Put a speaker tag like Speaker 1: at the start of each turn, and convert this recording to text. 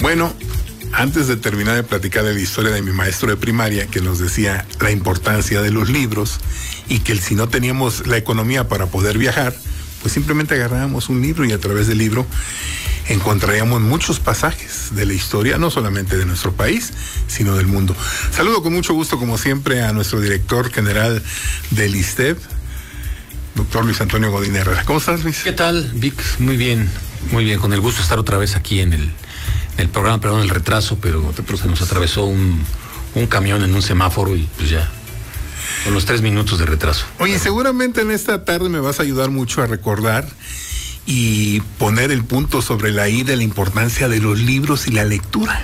Speaker 1: Bueno, antes de terminar de platicar de la historia de mi maestro de primaria, que nos decía la importancia de los libros y que si no teníamos la economía para poder viajar, pues simplemente agarrábamos un libro y a través del libro encontraríamos muchos pasajes de la historia, no solamente de nuestro país, sino del mundo. Saludo con mucho gusto, como siempre, a nuestro director general del ISTEB, doctor Luis Antonio Godín Herrera. ¿Cómo estás, Luis?
Speaker 2: ¿Qué tal, Vic? Muy bien, con el gusto de estar otra vez aquí en el programa, perdón el retraso, pero se nos atravesó un camión en un semáforo y pues ya, con los 3 minutos de retraso.
Speaker 1: Oye, seguramente en esta tarde me vas a ayudar mucho a recordar y poner el punto sobre la I de la importancia de los libros y la lectura.